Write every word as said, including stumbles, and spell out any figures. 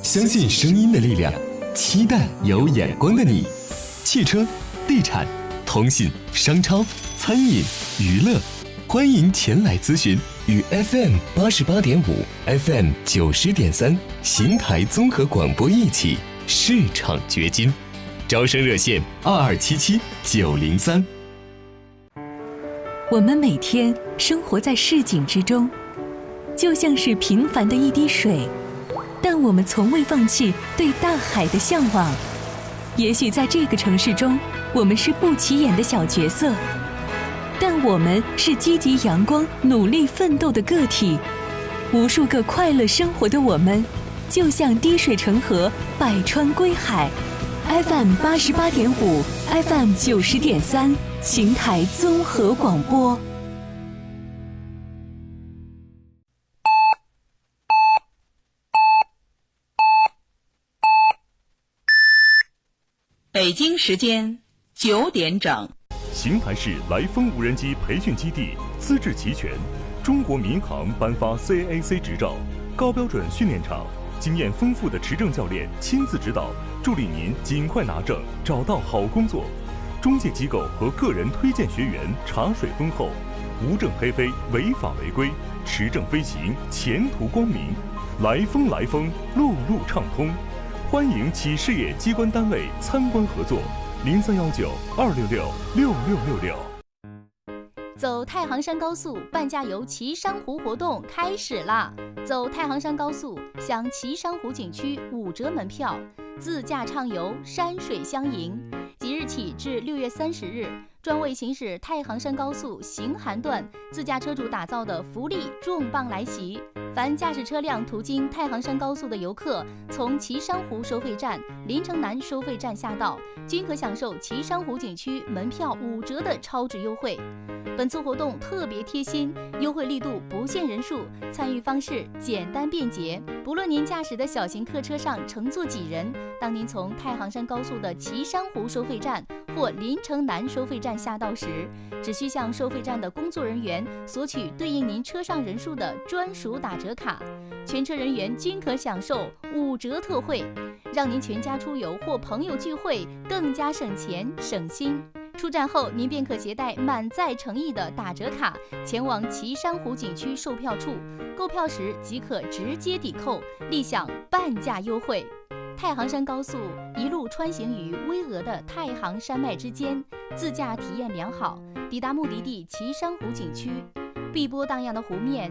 相信声音的力量，期待有眼光的你。汽车、地产、通信、商超、餐饮、娱乐，欢迎前来咨询。与 F M 八十八点五、F M 九十点三邢台综合广播一起市场掘金。招生热线二二七七九零三。 我们每天生活在市井之中，就像是平凡的一滴水，但我们从未放弃对大海的向往。也许在这个城市中，我们是不起眼的小角色，但我们是积极阳光、努力奋斗的个体。无数个快乐生活的我们，就像滴水成河，百川归海。F M 八十八点五 ，F M 九十点三，邢台综合广播。 北京时间九点整。 邢台市来风无人机培训基地资质齐全，中国民航颁发 C A A C 执照，高标准训练场，经验丰富的持证教练亲自指导，助力您尽快拿证，找到好工作。中介机构和个人推荐学员茶水丰厚，无证黑飞，违法违规，持证飞行，前途光明。来风来风，路路畅通。欢迎企事业机关单位参观合作，零三幺九二六六六六六六。 走太行山高速半价游岐山湖活动开始啦！走太行山高速享岐山湖景区五折门票，自驾畅游，山水相迎。即日起至六月三十日，专为行驶太行山高速行韩段自驾车主打造的福利重磅来袭！凡驾驶车辆途经太行山高速的游客，从岐山湖收费站、临城南收费站下道，均可享受岐山湖景区门票五折的超值优惠。本次活动特别贴心，优惠力度不限人数，参与方式简单便捷。不论您驾驶的小型客车上乘坐几人，当您从太行山高速的岐山湖收费站或临城南收费站下道时，只需向收费站的工作人员索取对应您车上人数的专属打折卡，全车人员均可享受五折特惠，让您全家出游或朋友聚会更加省钱省心。出站后，您便可携带满载诚意的打折卡前往岐山湖景区售票处，购票时即可直接抵扣，立享半价优惠。太行山高速一路穿行于巍峨的太行山脉之间，自驾体验良好，抵达目的地岐山湖景区，碧波荡漾的湖面